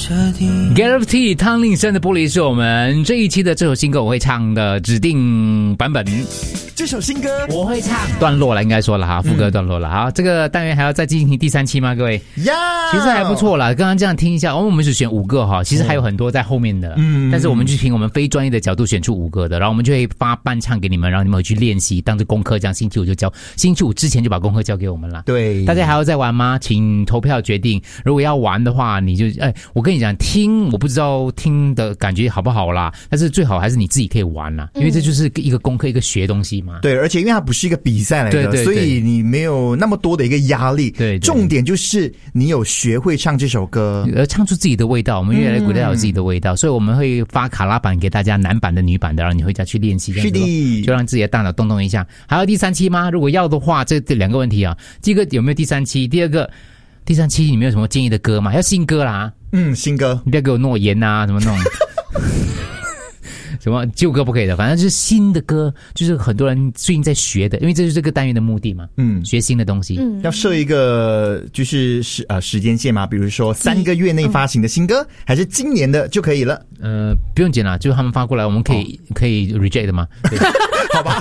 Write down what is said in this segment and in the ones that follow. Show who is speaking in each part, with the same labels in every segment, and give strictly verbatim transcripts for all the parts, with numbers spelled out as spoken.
Speaker 1: Gravity 汤令生的玻璃是我们这一期的这首新歌我会唱的指定版本。
Speaker 2: 这首新歌
Speaker 1: 我会唱段落了，应该说了哈，副歌段落了。好，这个单元还要再进行第三期吗？各位
Speaker 2: 呀，
Speaker 1: 其实还不错啦。刚刚这样听一下，我们是选五个哈，其实还有很多在后面的，嗯，但是我们就凭我们非专业的角度选出五个的，然后我们就会发伴唱给你们，然后你们回去练习，当做功课，这样星期五就交，星期五之前就把功课交给我们了。
Speaker 2: 对，
Speaker 1: 大家还要再玩吗？请投票决定。如果要玩的话，你就哎，我跟你讲，听我不知道听的感觉好不好啦，但是最好还是你自己可以玩啦，因为这就是一个功课，一个学东西嘛。
Speaker 2: 对，而且因为它不是一个比赛来的，
Speaker 1: 对对对，
Speaker 2: 所以你没有那么多的一个压力。
Speaker 1: 对，对，
Speaker 2: 重点就是你有学会唱这首歌，
Speaker 1: 而唱出自己的味道。我们越来越古代有自己的味道，嗯，所以我们会发卡拉版给大家，男版的、女版的，然后你回家去练习。
Speaker 2: 是的，
Speaker 1: 就让自己的大脑动动一下。还有第三期吗？如果要的话，这这两个问题啊，第一个有没有第三期？第二个，第三期你们有什么建议的歌吗？要新歌啦，
Speaker 2: 嗯，新歌，
Speaker 1: 你不要给我诺言啊，什么那种。什么旧歌不可以的，反正就是新的歌，就是很多人最近在学的，因为这就是这个单元的目的嘛。嗯，学新的东西。
Speaker 2: 嗯，要设一个就是时呃时间线嘛，比如说三个月内发行的新歌，嗯，还是今年的就可以了。
Speaker 1: 呃，不用紧啦，就是他们发过来，我们可以，哦，可以 reject 的吗？
Speaker 2: 好吧。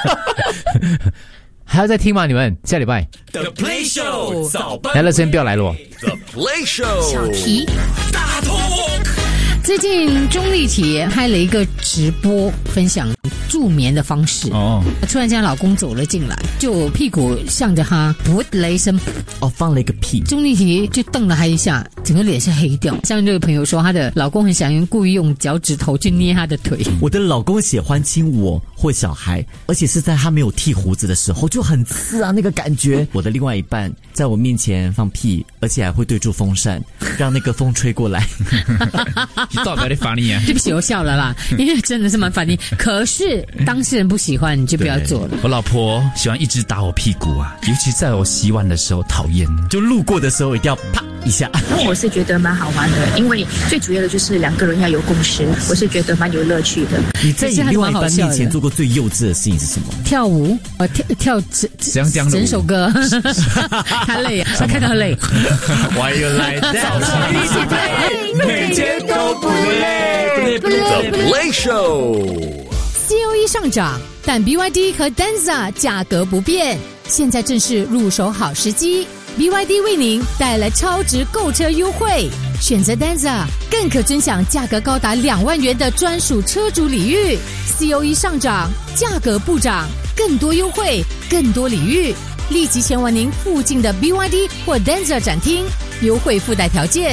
Speaker 1: 还要再听吗？你们下礼拜
Speaker 3: The Play Show 早班
Speaker 1: 来了，先不要来了。
Speaker 3: The Play Show
Speaker 4: 小题
Speaker 3: 大 talk。
Speaker 4: 最近钟丽缇开了一个直播，分享助眠的方式。哦，突然间老公走了进来，就屁股向着他噗了一声，
Speaker 5: 哦，放了一个屁。
Speaker 4: 钟丽缇就瞪了他一下，整个脸是黑掉。像这位朋友说，她的老公很想用故意用脚趾头去捏她的腿。
Speaker 5: 我的老公喜欢亲我或小孩，而且是在他没有剃胡子的时候，就很刺啊那个感觉。我的另外一半在我面前放屁，而且还会对住风扇，让那个风吹过来。
Speaker 1: 你到底在烦你啊？
Speaker 4: 对不起，我笑了啦，因为真的是蛮烦你。可是当事人不喜欢，你就不要做了。
Speaker 6: 我老婆喜欢一直打我屁股啊，尤其在我洗碗的时候，讨厌。
Speaker 5: 就路过的时候一定要啪一下。
Speaker 7: 我是觉得蛮好玩的，因为最主要的就是两个人要有共识，我是觉得蛮有乐趣的。
Speaker 5: 你在你另外一半面前做过最幼稚的事情是什么？
Speaker 4: 跳舞，呃，跳跳整整首歌。他累，他看到累。
Speaker 6: Why you like that？ 早上一起 play， 每天都不累。
Speaker 3: The Play Show。C
Speaker 4: O E 上涨，但 B Y D 和 Denza 价格不变，现在正是入手好时机。B Y D 为您带来超值购车优惠，选择 Denza 更可尊享价格高达两万元的专属车主礼遇。C O E 上涨，价格不涨，更多优惠，更多礼遇，立即前往您附近的 B Y D 或 Denza 展厅，优惠附带条件。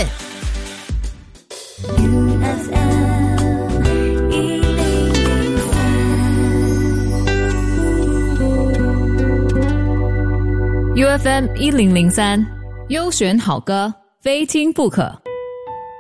Speaker 8: U F M 一零零三，优选好歌，非听不可。